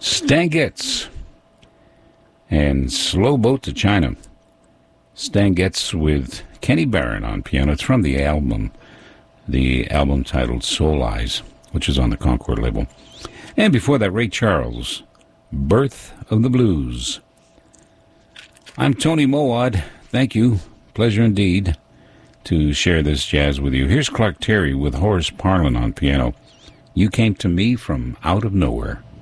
Stan Getz and Slow Boat to China. Stan Getz with Kenny Barron on piano. It's from the album titled Soul Eyes, which is on the Concord label. And before that, Ray Charles, Birth of the Blues. I'm Tony Mowat. Thank you. Pleasure indeed to share this jazz with you. Here's Clark Terry with Horace Parlan on piano. You Came to Me from Out of Nowhere.